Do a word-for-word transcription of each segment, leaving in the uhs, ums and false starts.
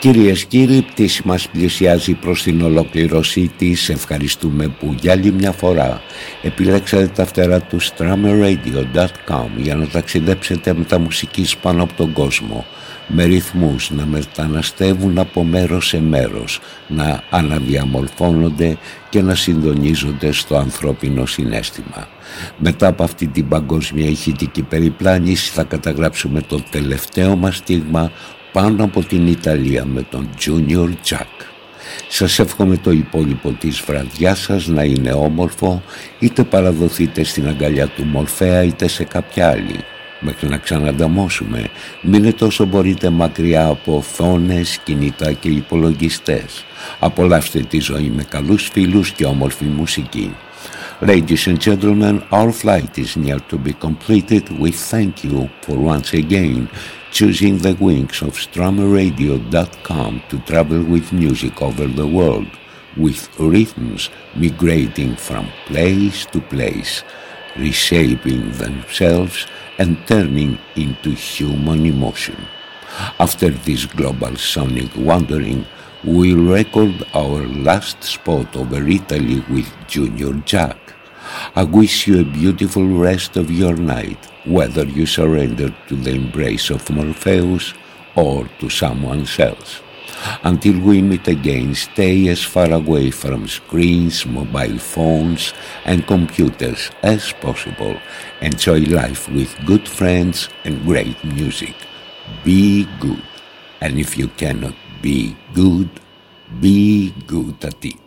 Κυρίες και κύριοι, η πτήση μας πλησιάζει προς την ολοκληρώσή της. Ευχαριστούμε που για άλλη μια φορά επιλέξατε τα φτερά του Strammer Radio τελεία com για να ταξιδέψετε με τα μουσικής πάνω από τον κόσμο, με ρυθμούς να μεταναστεύουν από μέρος σε μέρος, να αναδιαμορφώνονται και να συντονίζονται στο ανθρώπινο συναίσθημα. Μετά από αυτή την παγκόσμια ηχητική περιπλάνηση θα καταγράψουμε το τελευταίο μας στίγμα πάνω από την Ιταλία με τον Junior Jack. Σας εύχομαι το υπόλοιπο της βραδιάς σας να είναι όμορφο, είτε παραδοθείτε στην αγκαλιά του Μορφέα είτε σε κάποια άλλη. Μέχρι να ξανανταμώσουμε, μείνετε όσο μπορείτε μακριά από οθόνες, κινητά και υπολογιστές. Απολαύστε τη ζωή με καλούς φίλους και όμορφη μουσική. Ladies and gentlemen, our flight is near to be completed. We thank you for once again choosing the wings of Strammer Radio dot com to travel with music over the world, with rhythms migrating from place to place, reshaping themselves and turning into human emotion. After this global sonic wandering, we'll record our last spot over Italy with Junior Jack. I wish you a beautiful rest of your night, whether you surrender to the embrace of Morpheus or to someone else. Until we meet again, stay as far away from screens, mobile phones and computers as possible. Enjoy life with good friends and great music. Be good. And if you cannot be good, be good at it.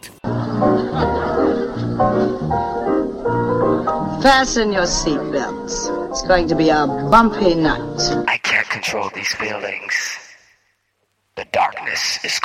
Fasten your seatbelts. It's going to be a bumpy night. I can't control these feelings. The darkness is